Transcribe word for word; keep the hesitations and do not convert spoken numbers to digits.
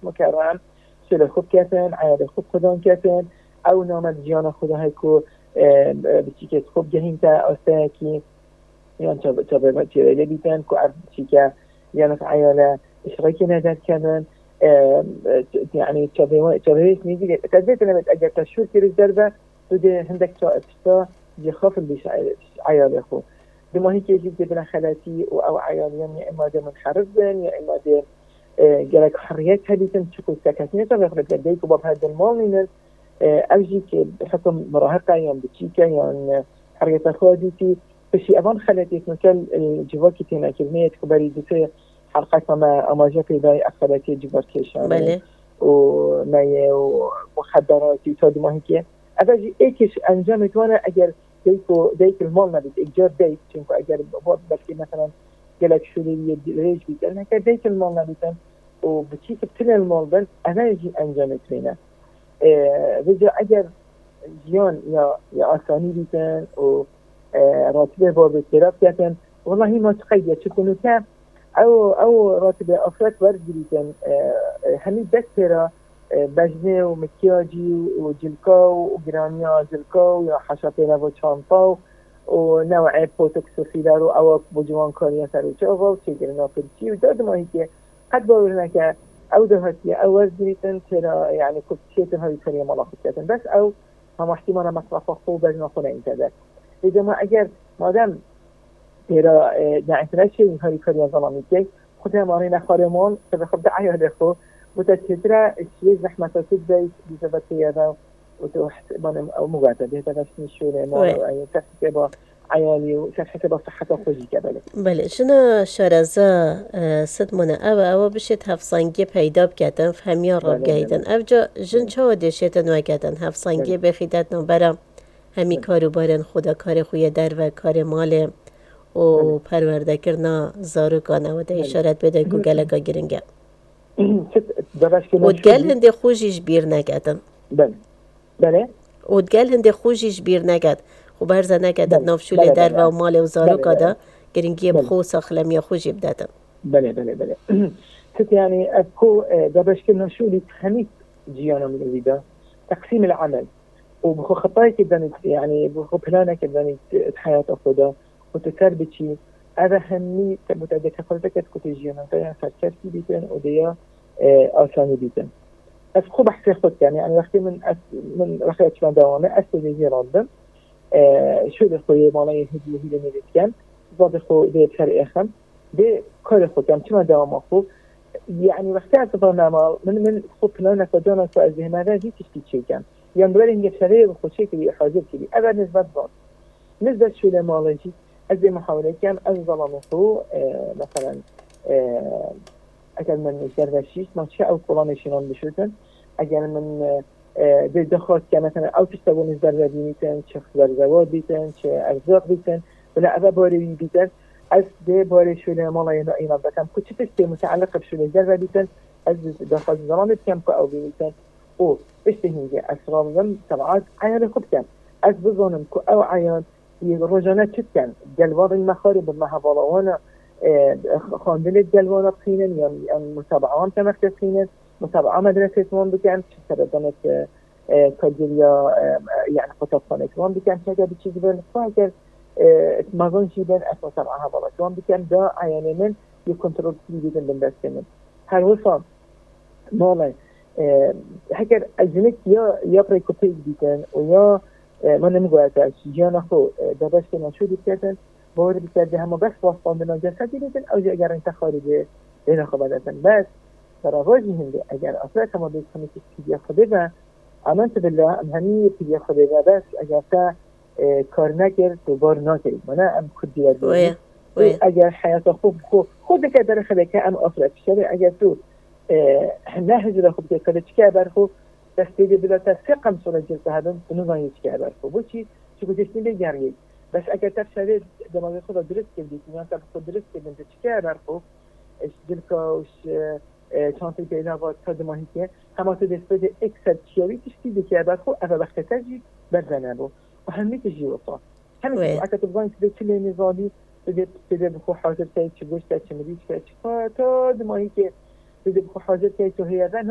مکرم شل خوب کردن عیال خوب خدا کردن او نامد جیان خدا های کو بچی که خوب جهیم تا آسته کی یان تا تا به چیره بیتن کو بچی که یانت عیال اشراکی نداد کردن يعني تشابه تشابه ميجي تثبت لما اجى تشوف كده الضربه تودي عندك تا يخاف اللي عيال اخو بما هيك يجي بدنا خالاتي او عيال يعني اما ده منحرف يا اما ده جالك حريات هذه تشوفوا سكاكين تبغى بديك وباب هذا المال من اوجي بحكم مراهقه يوم بتشيكا يعني حريه اخواتي فشي اظن خالاتي مثل الجواكي تينا كلمه كبري دي حلقات ما أماجة في ذي أخذتي جبركيشان بله وماي ومخدرات وتاد ما هيك أبغى إيش أنجمت وأنا أجر ديكو ديك المال نبيت إجار ديك شنكو أجر بعض بس مثلا جلك شو اللي يدريج بيت أنا كديك المال نبيتن وبتشيك بتل المال بس أنا يجي أنجمت فينا بيجي أجر جيان يا يا أساني بيتن و راتبه باب التراب كاتن والله ما تقيد شكونه كام او او راتب افراد ورد جديدن همین دکترا بجنه و مکیاجی و جلکا و گرانیا جلکا و یا حشاپینا و چامپا و نوع پوتوکس و فیلر و او بجوان کاریا سر و چاوا و چه گرنا فرچی و داد ماهی که قد باورنا که او ده هاتی او ورد جدیدن ترا يعني كبتشيتن هاي كاريا ملاحظ كاتن بس او هم احتمالا مصرف خوب بجنا خونه انتدر اذا ما اگر مادم ترى نعتناش هاي كاريا ظلامي كي خدها مارينا خارمون فبخب دعايا دخو وتتترى الشيء زحمة تبدأ بسبب هذا وتوحت من أو مقاطع ده تفسني شو لما يعني تحسب عيالي وتحسب صحة خوجي كبله. بله شنا شرزا صد من أو أو بشت هفصانجي پیدا بکردن فهمیان راب گیدن. اوجا جن چه دشت نوع گیدن هفصانجی بخیدت نبرم همی کارو بارن خدا کار خوی در و کار مال و پرورده کرنا زارو کانه و ده اشارت بده گوگل کا گرینگه. ودگل هنده خوشیش بیر نگدن. بله. بله. ودگل هنده خوشیش بیر نگد. خو برزه نگدن نافشول در و مال و زارو کاده گرینگی بخو ساخلم یا خوشی بدادن. بله بله بله. ست يعني أكو دبش كنا شو اللي تخنيت جيانا من الودا تقسيم العمل وبخو خطاي كده يعني بخو بلانك كده حياة أخودا وتتربتي هذا همي متعدد خلتك كنت جيانا فيها فكرتي بيتن وديا آساني بيتن بس خوب أحسن خد يعني أنا وقتي من أس من رخيت شلون دوامه أستوجي رادم شو ده خوي مالاي هدي هدي نريتكن ضد خو ده بشر إخم ده كل خود كم شلون دوام خوب يعني وقتی از برنامه من من خوب پلان کجانا تو از ذهن هذا هیچ چیزی کم یعنی دوباره اینجا شریع و خوشی که حاضر کردی اول نسبت داد نسبت شده مالجی از محاوله کم از ظلم خو مثلا اگر من نشر وشیش ما چه او کلانشون بشودن اگر من به دخواه که مثلا او تشتغل نزدر بیتن چه خبر زواد بیتن چه ارزاق بیتن ولا اول باری بیتن از ده باره شده مالای اینا بکم که چه تشتی متعلق بشده جرد بیتن از داخل زمان بکم که او بیتن او بشته هنگه اسرار زم طبعات عیال خود کن از بزنم که او عیال رجانه چید کن جلوان المخارب المحوالاوانا خاندل جلوانا بخینن یا متابعان تمخت بخینن متابعه مدرسه توان بکن چه سردانت کجریا يعني خطاب خانه توان بکن چه اگر بچیز بین فاکر مازن شيبان أسمع سبعة هذا شلون بكم دا عياني من يكنترول كل جدا بالنسبة من هل وصل ماله هكذا الجنك يا يا بريكوبيج بيتن ويا ما نمقول أتاش جانا خو دا بس كنا شو بيتن بورد بيتن هم بس وصلنا من جسدي بيتن أو جا أجر أنت خارجي هنا خبرتن بس ترى واجههم أجر أصلا كما بيتهم كذي خبرة آمنت بالله أمهني كذي خبرة بس أجر تا کار نکرد دوبار نکرد من ام خود دیگر بود اگر حیات خوب خوب خود که در خدا که ام آفرد شده اگر تو نه هجر خوب که کار چیکار بر خوب دستی بلا تسقم سر جلسه هدن نمی‌دانی چیکار بر خوب چی چی گذشتی بگیری بس اگر تفسیر دماغ خود درست کردی میان تا خود درست کردن چیکار بر خوب جلکاش چانتی پیدا و تا دماغی که همه تو دست بده اکثر چیاری تشتی بکیار بر خوب اول وقت تجی برزنه بو وهمي تجي وصل هم أكيد تبغين تبي كل نزالي تبي تبي بخو حاضر كي تشوفش كي تشمريش كي تفا تا دماغي كي تبي بخو حاضر كي تهيئ